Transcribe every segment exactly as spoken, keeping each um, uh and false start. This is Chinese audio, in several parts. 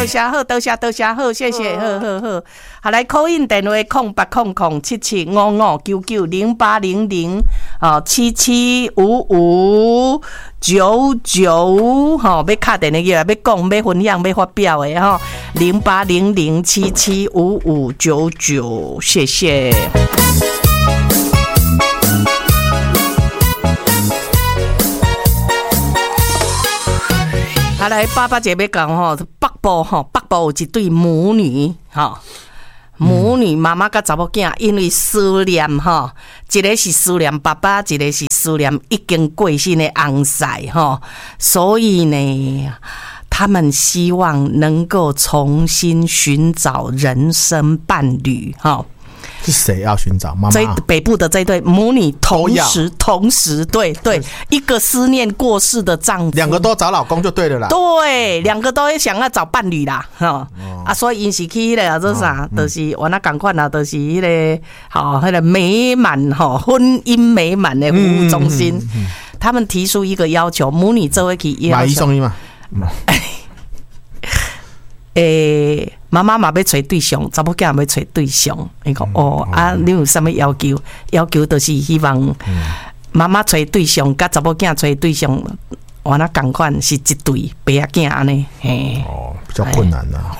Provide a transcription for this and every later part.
谢好，多谢多谢好，谢谢，好好好。好，来 call in 电话空八空空七七五五九九零八零零哦七七五五九九吼，要敲电话要讲要分享要发表的吼，零八零零七七五五九九，谢谢。好，来爸爸姐要讲吼，北部吼，北部有一对母女吼。母女妈妈甲查某囝，因为思念吼，一个是思念爸爸，一个是思念已经过身的翁婿吼，所以呢，他们希望能够重新寻找人生伴侣吼。 是谁要寻找？妈妈。 这北部的这对母女同时同时对对，一个思念过世的丈夫， 两个都找老公就对了啦。 对，两个都想要找伴侣啦，哈、哦哦、啊，所以因是去迄个做啥，哦嗯、就是我那赶快啦，就是迄、那个好，迄、那个美满哈婚姻美满的服务中心，嗯嗯嗯嗯、他们提出一个要求，母女这位去要求买一送一嘛。 诶，妈妈嘛要找对象，查某囝要找对象。伊讲哦啊，你有啥物要求？要求就是希望妈妈找对象，甲查某囝找对象，我那共款是一对爸仔囝安尼。嘿， 哦，比较困难啦。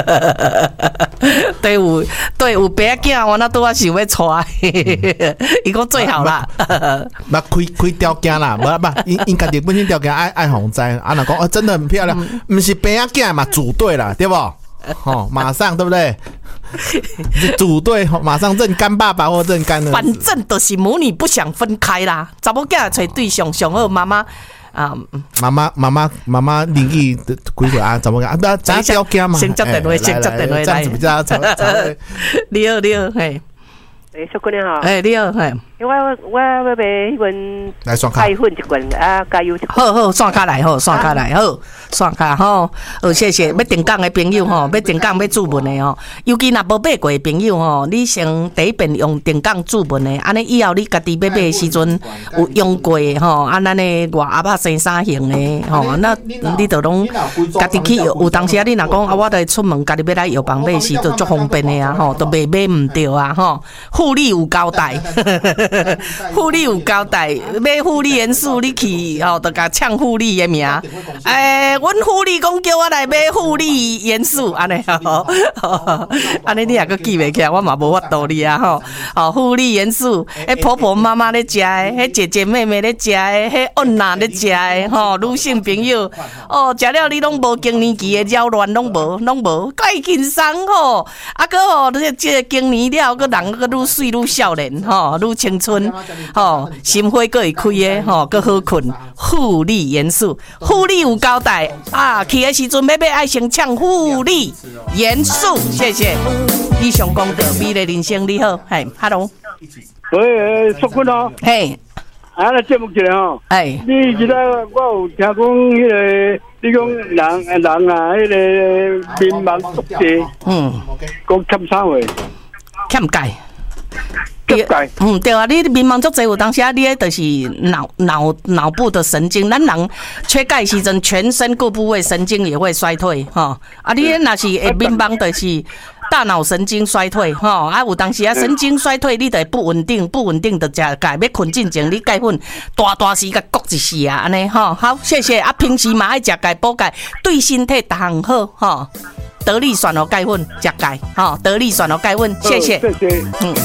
对有对有爸仔囝，我那拄啊想要带，伊讲最好啦。 捌开开条件啦，无捌因因家己本身条件爱爱红在，啊，若讲哦真的很漂亮，毋是爸仔囝嘛，组队啦，对不？哦，马上对不对？组队马上认干爸爸或认干的。 反正就是母女不想分开啦，查某囝找对象上好，妈妈。啊， 妈妈妈妈妈妈灵异的鬼鬼啊，怎么讲？啊，不要再交家嘛， 先接电话，先接电话来， 这样子比较才才。 你好，你好，嘿， 诶，小姑娘好， 哎，你好，嘿， 我我要买迄份来刷卡， 爱粉一罐啊，加油一罐。 好好，刷卡来，好，刷卡来，好，刷卡吼，好，谢谢。要定岗的朋友吼，要定岗要注文的吼，尤其若无买过的朋友吼，你先第一遍用定岗注文的，安尼以后你家己要买的时阵有用过的吼，啊，咱的外鸭仔生啥型的吼，那你就拢家己去有当时啊，你若讲啊，我得出门家己要来药房买时，就足方便的啊，吼，都袂买唔着啊，吼，护理有交代。护理有交代，买护理元素你去吼，就甲呛护理的名。诶，阮护理讲叫我来买护理元素，安尼吼，安尼你也阁记袂起来，我嘛无法度你啊吼。吼，护理元素，迄婆婆妈妈咧食的，迄姐姐妹妹咧食的，迄囡仔咧食的，吼，女性朋友哦，食了你拢无更年期的扰乱，拢无，拢无，怪轻松吼。啊，搁吼，这这个更年了，搁人搁愈水愈少年吼，愈青春。吼，心花阁会开的吼，阁好困。护理元素，护理有交代啊，去的时阵要买爱先抢护理元素，谢谢。以上讲到美丽人生，你好，嘿 ，Hello， 喂，淑君哦， 嘿， 啊，来节目一下吼， 哎， 你记得我有听讲迄个，你讲人人啊，迄个民望足低，嗯，讲欠啥话？ 欠钙。嗯，对啊，你民望足侪，有当时啊，你迄就是脑脑脑部的神经，咱人缺钙时阵，全身各部位神经也会衰退，吼。啊，你若是会民望就是大脑神经衰退，吼。啊，有当时啊，神经衰退，你就会不稳定，不稳定的食钙，要困进前，你钙粉大大时甲谷一时啊，安尼吼。好，谢谢啊，平时嘛爱食钙补钙，对身体逐项好，吼。得力选哦钙粉，食钙，吼，得力选哦钙粉，谢谢， 谢谢， 嗯。